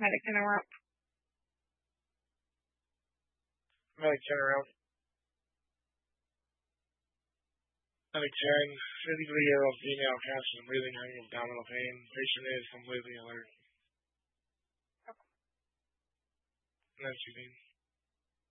Medic interrupt. Medic turnaround. Medic 10, physically ill female conscious and breathing, having abdominal pain. Patient is completely alert. Okay. And that's your name.